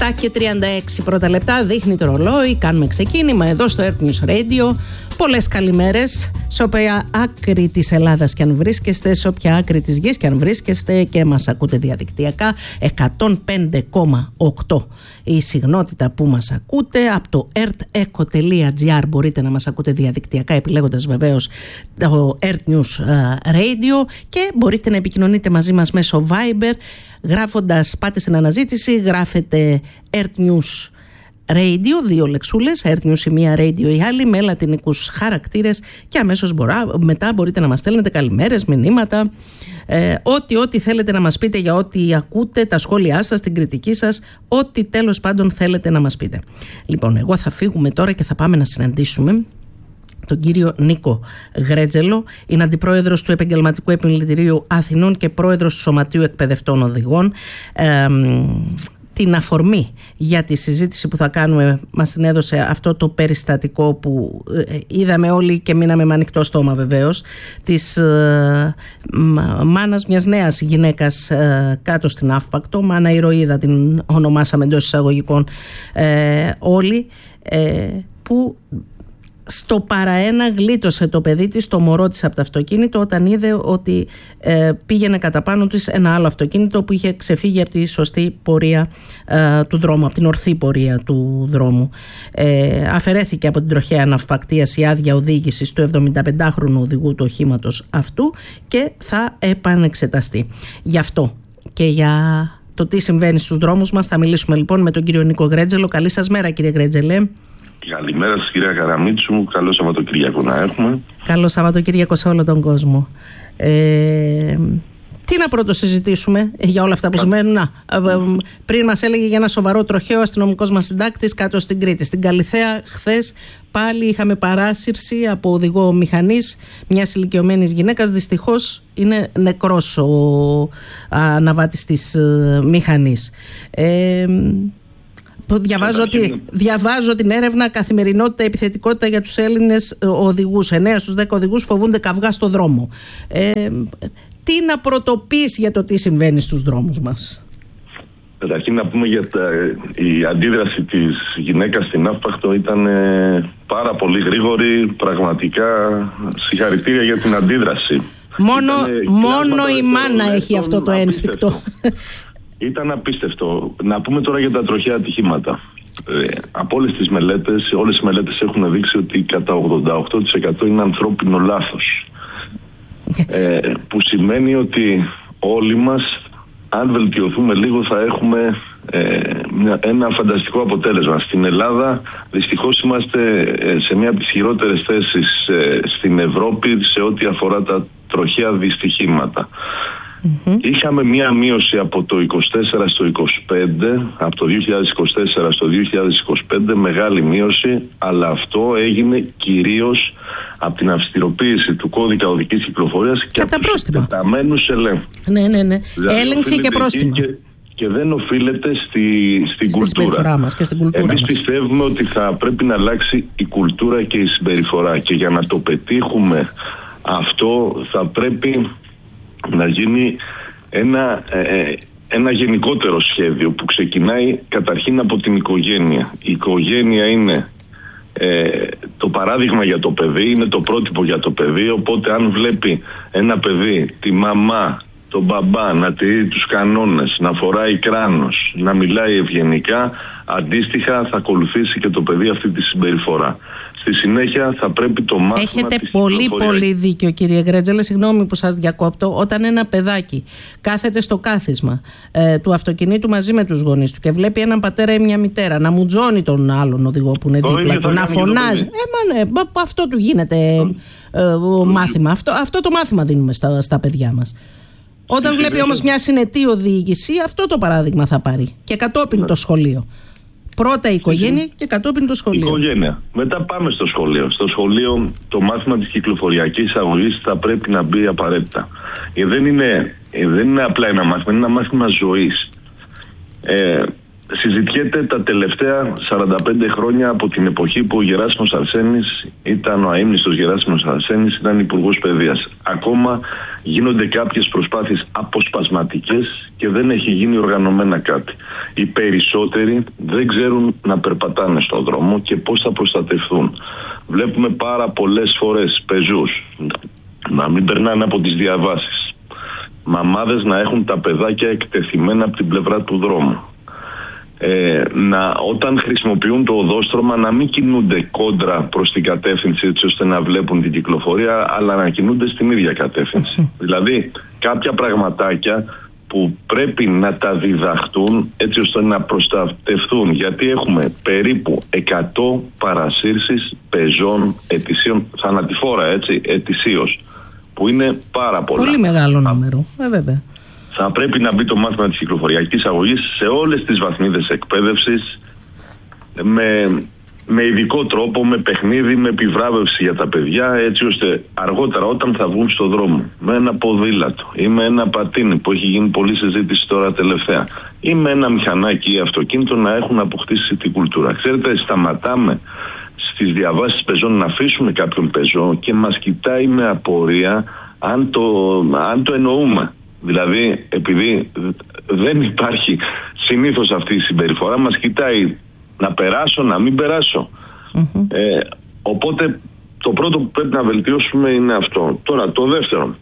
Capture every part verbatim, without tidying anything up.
επτά και τριάντα έξι πρώτα λεπτά, δείχνει το ρολόι, κάνουμε ξεκίνημα εδώ στο Earth News Radio. Πολλές καλημέρες σε όποια άκρη της Ελλάδας και αν βρίσκεστε, σε όποια άκρη της γης και αν βρίσκεστε και μας ακούτε διαδικτυακά. εκατόν πέντε κόμμα οκτώ η συγνότητα που μας ακούτε. Από το earthecho τελεία gr μπορείτε να μας ακούτε διαδικτυακά, επιλέγοντας βεβαίως το Earth News Radio, και μπορείτε να επικοινωνείτε μαζί μας μέσω Viber, γράφοντας, πάτε στην αναζήτηση, γράφετε Earth News Radio, δύο λεξούλες, Earth News η μία, Radio η άλλη, με λατινικούς χαρακτήρες, και αμέσως μπορά, μετά μπορείτε να μας στέλνετε καλημέρες, μηνύματα, ε, ό,τι ό,τι θέλετε να μας πείτε για ό,τι ακούτε, τα σχόλιά σας, την κριτική σας, ό,τι τέλος πάντων θέλετε να μας πείτε. Λοιπόν, εγώ θα φύγουμε τώρα και θα πάμε να συναντήσουμε τον κύριο Νίκο Γρέτζελο. Είναι αντιπρόεδρος του Επαγγελματικού Επιμελητηρίου Αθηνών και πρόεδρος του Σωματείου Εκπαιδευτών Οδηγών. Ε, την αφορμή για τη συζήτηση που θα κάνουμε μας την έδωσε αυτό το περιστατικό που ε, είδαμε όλοι και μείναμε με ανοιχτό στόμα, βεβαίως, της ε, μάνας μιας νέας γυναίκας ε, κάτω στην Αύπακτο. Μάνα Ηρωίδα την ονομάσαμε εντός εισαγωγικών ε, όλοι, ε, που στο παραένα γλίτωσε το παιδί της, το μωρό της, από το αυτοκίνητο όταν είδε ότι ε, πήγαινε κατά πάνω της ένα άλλο αυτοκίνητο που είχε ξεφύγει από τη σωστή πορεία ε, του δρόμου, από την ορθή πορεία του δρόμου. Ε, αφαιρέθηκε από την τροχαία ναυπακτίας η άδεια οδήγησης του εβδομηνταπεντάχρονου οδηγού του οχήματος αυτού και θα επανεξεταστεί. Γι' αυτό και για το τι συμβαίνει στους δρόμους μας θα μιλήσουμε λοιπόν με τον κύριο Νίκο Γρέτζελο. Καλή σας μέρα, κύριε Γρέτζελε. Καλημέρα σας, κυρία Καραμίτσου. Καλό Σαββατοκύριακο να έχουμε. Καλό Σαββατοκύριακο σε όλο τον κόσμο. Ε, τι να πρώτο συζητήσουμε για όλα αυτά που συμβαίνουν? Να, πριν μας έλεγε για ένα σοβαρό τροχαίο ο αστυνομικός μας συντάκτης κάτω στην Κρήτη. Στην Καλιθέα χθες πάλι είχαμε παράσυρση από οδηγό μηχανής μιας ηλικιωμένης γυναίκας. Δυστυχώς είναι νεκρός ο αναβάτης της μηχανής. Ε, Διαβάζω, ότι, διαβάζω την έρευνα «Καθημερινότητα, επιθετικότητα για τους Έλληνες οδηγούς». εννέα στους δέκα οδηγούς φοβούνται καυγά στο δρόμο. Ε, τι να πρωτοποιήσει για το τι συμβαίνει στους δρόμους μας? Καταρχήν να πούμε για τα, η αντίδραση της γυναίκας στην Αύπακτο ήταν ε, πάρα πολύ γρήγορη. Πραγματικά συγχαρητήρια για την αντίδραση. Μόνο, μόνο η μάνα έχει αυτό το ένστικτο. Ήταν απίστευτο. Να πούμε τώρα για τα τροχαία ατυχήματα. Ε, από όλες τις μελέτες, όλες οι μελέτες έχουν δείξει ότι κατά ογδόντα οκτώ τοις εκατό είναι ανθρώπινο λάθος. Ε, που σημαίνει ότι όλοι μας, αν βελτιωθούμε λίγο, θα έχουμε ε, μια, ένα φανταστικό αποτέλεσμα. Στην Ελλάδα δυστυχώς είμαστε ε, σε μια από τις χειρότερες θέσεις ε, στην Ευρώπη σε ό,τι αφορά τα τροχαία δυστυχήματα. Mm-hmm. Είχαμε μία μείωση από το είκοσι τέσσερα στο είκοσι πέντε, από το δύο χιλιάδες είκοσι τέσσερα στο δύο χιλιάδες είκοσι πέντε, μεγάλη μείωση, αλλά αυτό έγινε κυρίως από την αυστηροποίηση του κώδικα οδικής κυκλοφορίας και από τους εκτεταμένους ελέγχους. Ναι, ναι, ναι. Δηλαδή, έλεγχη και πρόστιμα. Και, και δεν οφείλεται στη, στην στη κουλτούρα. Μας και στην κουλτούρα. Εμείς μας. πιστεύουμε ότι θα πρέπει να αλλάξει η κουλτούρα και η συμπεριφορά, και για να το πετύχουμε αυτό θα πρέπει να γίνει ένα, ε, ένα γενικότερο σχέδιο που ξεκινάει καταρχήν από την οικογένεια. Η οικογένεια είναι ε, το παράδειγμα για το παιδί, είναι το πρότυπο για το παιδί, οπότε αν βλέπει ένα παιδί, τη μαμά, τον μπαμπά να τηρεί τους κανόνες, να φοράει κράνος, να μιλάει ευγενικά, αντίστοιχα θα ακολουθήσει και το παιδί αυτή τη συμπεριφορά. Στη συνέχεια θα πρέπει το μάθημα. Έχετε πολύ πολύ δίκιο, κύριε Γρέτζελε. Συγγνώμη που σας διακόπτω. Όταν ένα παιδάκι κάθεται στο κάθισμα ε, του αυτοκινήτου μαζί με τους γονείς του και βλέπει έναν πατέρα ή μια μητέρα να μουτζώνει τον άλλον οδηγό που είναι το δίπλα του, να φωνάζει. Ε, μα ναι, αυτό του γίνεται ε, ε, μάθημα. Αυτό, αυτό το μάθημα δίνουμε στα, στα παιδιά μας. Όταν βλέπει όμως μια συνετή οδήγηση, αυτό το παράδειγμα θα πάρει. Και κατόπιν το σχολείο. Πρώτα η οικογένεια και κατόπιν το σχολείο. Οικογένεια. Μετά πάμε στο σχολείο. Στο σχολείο το μάθημα της κυκλοφοριακής αγωγής θα πρέπει να μπει απαραίτητα. Ε, δεν, είναι, ε, δεν είναι απλά ένα μάθημα, είναι ένα μάθημα ζωής. Ε, στις συζητιέται τα τελευταία σαράντα πέντε χρόνια από την εποχή που ο Γεράσιμος Αρσένης ήταν, ο αείμνηστος Γεράσιμος Αρσένης ήταν υπουργός παιδείας. Ακόμα γίνονται κάποιες προσπάθειες αποσπασματικές και δεν έχει γίνει οργανωμένα κάτι. Οι περισσότεροι δεν ξέρουν να περπατάνε στον δρόμο και πώς θα προστατευτούν. Βλέπουμε πάρα πολλές φορές πεζούς να μην περνάνε από τις διαβάσεις. Μαμάδες να έχουν τα παιδάκια εκτεθειμένα από την πλευρά του δρόμου. Ε, να, όταν χρησιμοποιούν το οδόστρωμα να μην κινούνται κόντρα προς την κατεύθυνση έτσι ώστε να βλέπουν την κυκλοφορία, αλλά να κινούνται στην ίδια κατεύθυνση. Δηλαδή κάποια πραγματάκια που πρέπει να τα διδαχτούν έτσι ώστε να προστατευτούν, γιατί έχουμε περίπου εκατό παρασύρσεις πεζών ετησίων, θανατηφόρα έτσι, ετησίως, που είναι πάρα πολλά. Πολύ μεγάλο νούμερο, ε, βέβαια. Θα πρέπει να μπει το μάθημα της κυκλοφοριακής αγωγής σε όλες τις βαθμίδες εκπαίδευσης με, με ειδικό τρόπο, με παιχνίδι, με επιβράβευση για τα παιδιά, έτσι ώστε αργότερα όταν θα βγουν στον δρόμο με ένα ποδήλατο ή με ένα πατίνι που έχει γίνει πολλή συζήτηση τώρα τελευταία ή με ένα μηχανάκι ή αυτοκίνητο να έχουν αποκτήσει την κουλτούρα. Ξέρετε, σταματάμε στις διαβάσεις πεζών να αφήσουμε κάποιον πεζό και μας κοιτάει με απορία αν το, αν το εννοούμε. Δηλαδή, επειδή δεν υπάρχει συνήθως αυτή η συμπεριφορά, μας κοιτάει να περάσω, να μην περάσω. Mm-hmm. Ε, οπότε, το πρώτο που πρέπει να βελτιώσουμε είναι αυτό. Τώρα, το δεύτερο.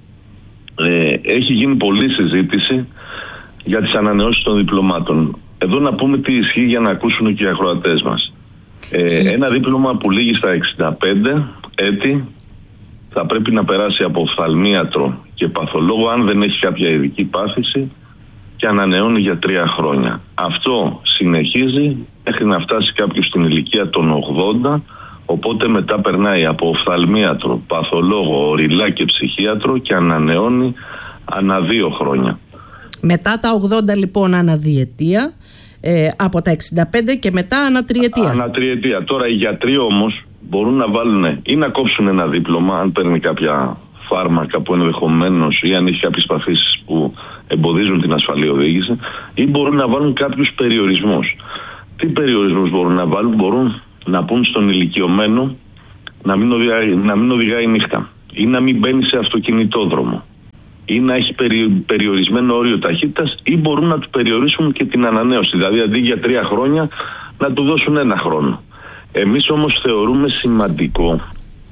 Ε, έχει γίνει πολλή συζήτηση για τις ανανεώσεις των διπλωμάτων. Εδώ να πούμε τι ισχύει για να ακούσουν και οι ακροατές μας. Ε, ένα δίπλωμα που λήγει στα εξήντα πέντε έτη θα πρέπει να περάσει από οφθαλμίατρο και παθολόγο αν δεν έχει κάποια ειδική πάθηση και ανανεώνει για τρία χρόνια. Αυτό συνεχίζει μέχρι να φτάσει κάποιος στην ηλικία των ογδόντα, οπότε μετά περνάει από οφθαλμίατρο, παθολόγο, οριλά και ψυχίατρο και ανανεώνει ανά δύο χρόνια. Μετά τα ογδόντα λοιπόν αναδιετία, ε, από τα εξήντα πέντε και μετά ανατριετία. Ανατριετία. Τώρα οι γιατροί όμως μπορούν να βάλουν ή να κόψουν ένα δίπλωμα αν παίρνει κάποια φάρμακα που ενδεχομένως ή αν έχει κάποιες παθήσεις που εμποδίζουν την ασφαλή οδήγηση, ή μπορούν να βάλουν κάποιους περιορισμούς. Τι περιορισμούς μπορούν να βάλουν? Μπορούν να πούν στον ηλικιωμένο να μην οδηγάει, να μην οδηγάει νύχτα ή να μην μπαίνει σε αυτοκινητόδρομο ή να έχει περιορισμένο όριο ταχύτητας, ή μπορούν να του περιορίσουν και την ανανέωση. Δηλαδή αντί για τρία χρόνια να του δώσουν ένα χρόνο. Εμείς όμως θεωρούμε σημαντικό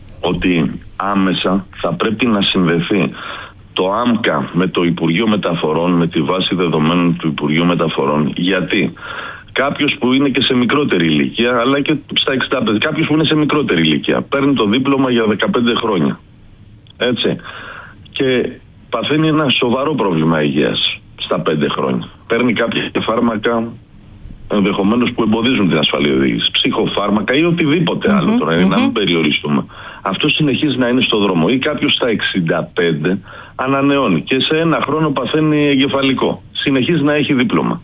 ότι άμεσα θα πρέπει να συνδεθεί το ΆΜΚΑ με το Υπουργείο Μεταφορών, με τη βάση δεδομένων του Υπουργείου Μεταφορών. Γιατί κάποιος που είναι και σε μικρότερη ηλικία, αλλά και στα εξήντα πέντε, κάποιος που είναι σε μικρότερη ηλικία, παίρνει το δίπλωμα για δεκαπέντε χρόνια. Έτσι. Και παθαίνει ένα σοβαρό πρόβλημα υγείας στα πέντε χρόνια. Παίρνει κάποια φάρμακα ενδεχομένως που εμποδίζουν την ασφαλή οδήγηση, ψυχοφάρμακα ή οτιδήποτε mm-hmm, άλλο τώρα, mm-hmm. να μην περιοριστούμε. Αυτό συνεχίζει να είναι στο δρόμο. Ή κάποιος στα εξήντα πέντε ανανεώνει και σε ένα χρόνο παθαίνει εγκεφαλικό. Συνεχίζει να έχει δίπλωμα.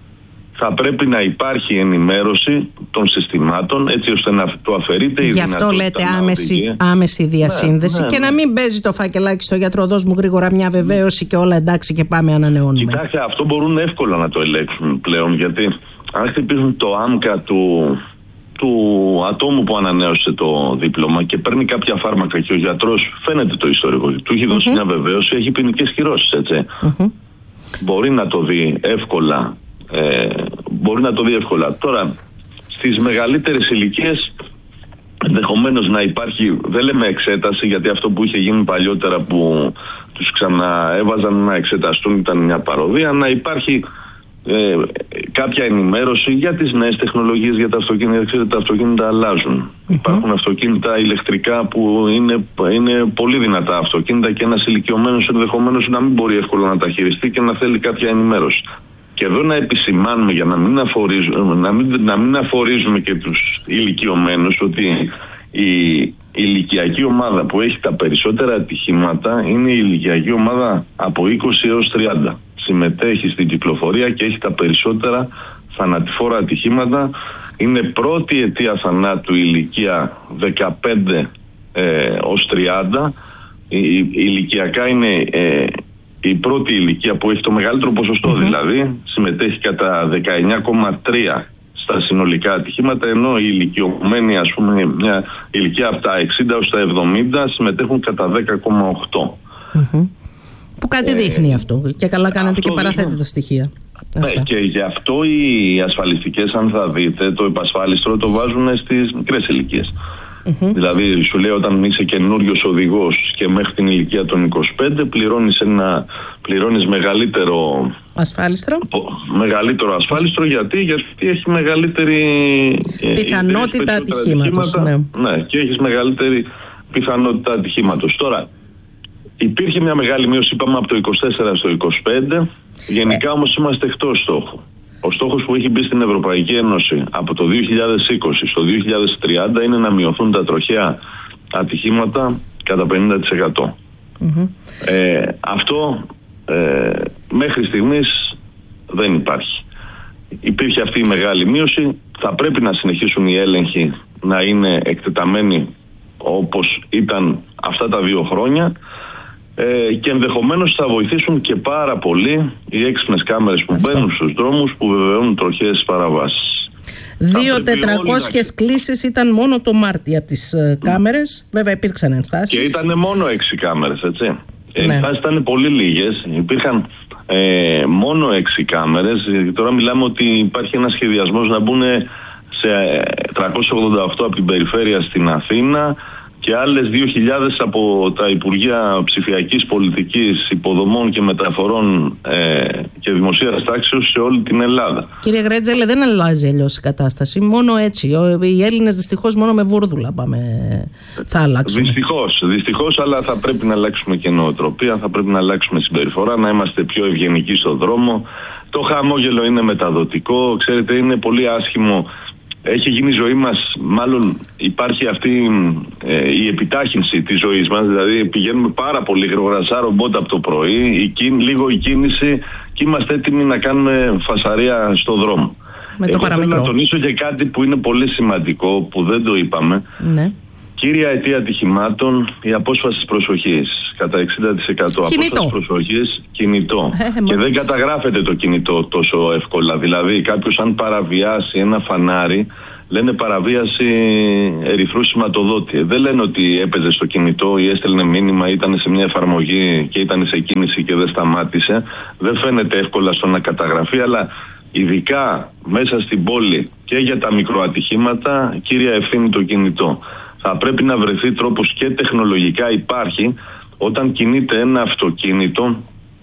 Θα πρέπει να υπάρχει ενημέρωση των συστημάτων έτσι ώστε να το αφαιρείται η δυνατότητα. Γι' αυτό λέτε άμεση, άμεση διασύνδεση, ναι, ναι, και ναι. να μην παίζει το φακελάκι στο γιατρό, δώσ' μου γρήγορα μια βεβαίωση και όλα εντάξει και πάμε ανανεώνουμε. Κοιτάξτε, αυτό μπορούν εύκολα να το ελέγξουν πλέον, γιατί αν χτυπήσουν το άμκα του, του ατόμου που ανανέωσε το δίπλωμα και παίρνει κάποια φάρμακα και ο γιατρός φαίνεται το ιστορικό, του έχει δώσει mm-hmm. μια βεβαίωση, έχει ποινικές κυρώσεις, έτσι. Mm-hmm. Μπορεί να το δει εύκολα. Ε, μπορεί να το δει εύκολα. Τώρα, στις μεγαλύτερες ηλικίες ενδεχομένως να υπάρχει, δεν λέμε εξέταση, γιατί αυτό που είχε γίνει παλιότερα που τους ξαναέβαζαν να εξεταστούν ήταν μια παροδία, να υπάρχει ε, κάποια ενημέρωση για τις νέες τεχνολογίες, για τα αυτοκίνητα. Ξέρετε, τα αυτοκίνητα αλλάζουν. Mm-hmm. Υπάρχουν αυτοκίνητα ηλεκτρικά που είναι, είναι πολύ δυνατά αυτοκίνητα και ένας ηλικιωμένος ενδεχομένως να μην μπορεί εύκολα να τα χειριστεί και να θέλει κάποια ενημέρωση. Και εδώ να επισημάνουμε για να μην, να μην, να μην αφορίζουμε και τους ηλικιωμένους ότι η, η ηλικιακή ομάδα που έχει τα περισσότερα ατυχήματα είναι η ηλικιακή ομάδα από είκοσι έως τριάντα. Συμμετέχει στην κυκλοφορία και έχει τα περισσότερα θανατηφόρα ατυχήματα. Είναι πρώτη αιτία θανάτου ηλικία δεκαπέντε ε, ως τριάντα. Η, η, ηλικιακά είναι... Ε, η πρώτη ηλικία που έχει το μεγαλύτερο ποσοστό, mm-hmm. δηλαδή, συμμετέχει κατά δεκαεννιά κόμμα τρία στα συνολικά ατυχήματα, ενώ οι ηλικιωμένοι, ας πούμε, μια ηλικία από τα εξήντα έως τα εβδομήντα συμμετέχουν κατά δέκα κόμμα οκτώ. Mm-hmm. Που κάτι ε, δείχνει αυτό. Και καλά κάνετε και παραθέτετε δείχνει τα στοιχεία. Ναι, και γι' αυτό οι ασφαλιστικές, αν θα δείτε, το υπασφάλιστρο το βάζουν στις μικρές ηλικίες. Mm-hmm. Δηλαδή, σου λέει, όταν είσαι καινούριος οδηγός και μέχρι την ηλικία των είκοσι πέντε πληρώνεις, ένα, πληρώνεις μεγαλύτερο ασφάλιστρο. Μεγαλύτερο ασφάλιστρο γιατί, γιατί έχει μεγαλύτερη πιθανότητα ατυχήματος. Ναι. ναι, και έχεις μεγαλύτερη πιθανότητα ατυχήματος. Τώρα, υπήρχε μια μεγάλη μείωση, είπαμε, από το είκοσι τέσσερα στο είκοσι πέντε. Γενικά όμως είμαστε εκτός στόχου. Ο στόχος που έχει μπει στην Ευρωπαϊκή Ένωση από το δύο χιλιάδες είκοσι στο δύο χιλιάδες τριάντα είναι να μειωθούν τα τροχαία ατυχήματα κατά πενήντα τοις εκατό. Mm-hmm. Ε, αυτό ε, μέχρι στιγμής δεν υπάρχει. Υπήρχε αυτή η μεγάλη μείωση. Θα πρέπει να συνεχίσουν οι έλεγχοι να είναι εκτεταμένοι όπως ήταν αυτά τα δύο χρόνια. Ε, και ενδεχομένως θα βοηθήσουν και πάρα πολύ οι έξυπνες κάμερες που αυτό. μπαίνουν στους δρόμους, που βεβαιώνουν τροχαίες παραβάσεις. δύο χιλιάδες τετρακόσιες να... κλήσεις ήταν μόνο το Μάρτιο από τις mm. κάμερες. Βέβαια υπήρξαν ενστάσεις. Και ήταν μόνο έξι κάμερες, έτσι. Ναι. Οι ενστάσεις ήταν πολύ λίγες. Υπήρχαν ε, μόνο έξι κάμερες. Τώρα μιλάμε ότι υπάρχει ένας σχεδιασμός να μπουν σε τριακόσιες ογδόντα οκτώ από την περιφέρεια στην Αθήνα και άλλες δύο χιλιάδες από τα Υπουργεία Ψηφιακής Πολιτικής, Υποδομών και Μεταφορών ε, και Δημοσίας Τάξεως σε όλη την Ελλάδα. Κύριε Γρέτζελε, δεν αλλάζει αλλιώς η κατάσταση. Μόνο έτσι. Οι Έλληνες δυστυχώς μόνο με βούρδουλα πάμε, θα αλλάξουμε. Δυστυχώς, δυστυχώς, αλλά θα πρέπει να αλλάξουμε και νοοτροπία, θα πρέπει να αλλάξουμε συμπεριφορά, να είμαστε πιο ευγενικοί στον δρόμο. Το χαμόγελο είναι μεταδοτικό, ξέρετε, είναι πολύ άσχημο. Έχει γίνει η ζωή μας, μάλλον υπάρχει αυτή ε, η επιτάχυνση της ζωής μας, δηλαδή πηγαίνουμε πάρα πολύ γρήγορα σαν ρομπότ από το πρωί, η κίν, λίγο η κίνηση και είμαστε έτοιμοι να κάνουμε φασαρία στον δρόμο. Με το Εγώ θέλω να τονίσω και κάτι που είναι πολύ σημαντικό, που δεν το είπαμε. Ναι. Κύρια αιτία ατυχημάτων, η απόσπαση προσοχής. Κατά εξήντα τοις εκατό απόσπαση προσοχής, κινητό. Ε, και δεν καταγράφεται το κινητό τόσο εύκολα. Δηλαδή, κάποιος αν παραβιάσει ένα φανάρι, λένε παραβίαση ερυθρού σηματοδότη. Δεν λένε ότι έπαιζε στο κινητό ή έστελνε μήνυμα, ήταν σε μια εφαρμογή και ήταν σε κίνηση και δεν σταμάτησε. Δεν φαίνεται εύκολα στο να καταγραφεί, αλλά ειδικά μέσα στην πόλη και για τα μικροατυχήματα, κύρια ευθύνη το κινητό. Θα πρέπει να βρεθεί τρόπος, και τεχνολογικά υπάρχει, όταν κινείται ένα αυτοκίνητο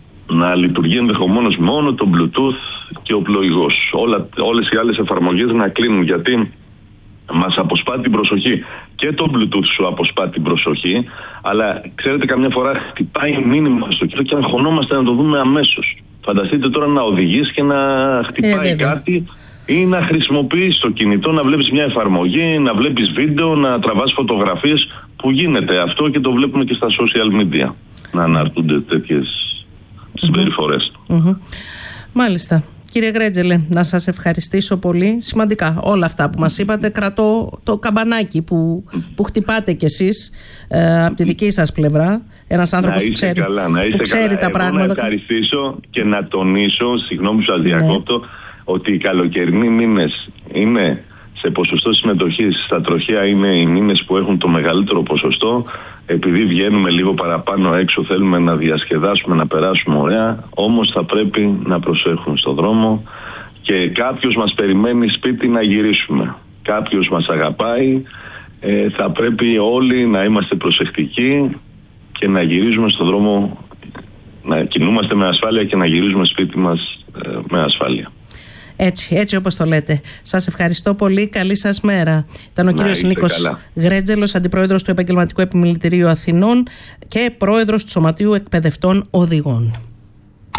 να λειτουργεί ενδεχομένως μόνο το Bluetooth και ο πλοηγός. Όλα, όλες οι άλλες εφαρμογές να κλείνουν, γιατί μας αποσπά την προσοχή. Και το Bluetooth σου αποσπά την προσοχή, αλλά ξέρετε, καμιά φορά χτυπάει μήνυμα στο κινητό και αγχωνόμαστε να το δούμε αμέσως. Φανταστείτε τώρα να οδηγείς και να χτυπάει ε, κάτι ή να χρησιμοποιείς το κινητό, να βλέπεις μια εφαρμογή, να βλέπεις βίντεο, να τραβάς φωτογραφίες, που γίνεται αυτό και το βλέπουμε και στα social media, να αναρτούνται τέτοιες συμπεριφορές. Mm-hmm. Μάλιστα. Κύριε Γρέτζελε, να σας ευχαριστήσω πολύ. Σημαντικά όλα αυτά που μας είπατε. Κρατώ το καμπανάκι που, που χτυπάτε κι εσείς ε, από τη δική σας πλευρά. Ένας άνθρωπος που ξέρει, καλά, να που ξέρει καλά. τα Εγώ πράγματα. Να ευχαριστήσω και να τονίσω, συγγνώμη που σας διακόπτω, ναι, ότι οι καλοκαιρινοί μήνες είναι σε ποσοστό συμμετοχής στα τροχαία, είναι οι μήνες που έχουν το μεγαλύτερο ποσοστό. Επειδή βγαίνουμε λίγο παραπάνω έξω, θέλουμε να διασκεδάσουμε, να περάσουμε ωραία, όμως θα πρέπει να προσέχουμε στον δρόμο και κάποιος μας περιμένει σπίτι να γυρίσουμε. Κάποιος μας αγαπάει, ε, θα πρέπει όλοι να είμαστε προσεκτικοί και να γυρίζουμε στον δρόμο, να κινούμαστε με ασφάλεια και να γυρίζουμε σπίτι μας ε, με ασφάλεια. Έτσι, έτσι όπως το λέτε. Σας ευχαριστώ πολύ. Καλή σας μέρα. Ήταν ο κύριος Νίκος Γρέτζελος, αντιπρόεδρος του Επαγγελματικού Επιμελητηρίου Αθηνών και πρόεδρος του Σωματείου Εκπαιδευτών Οδηγών.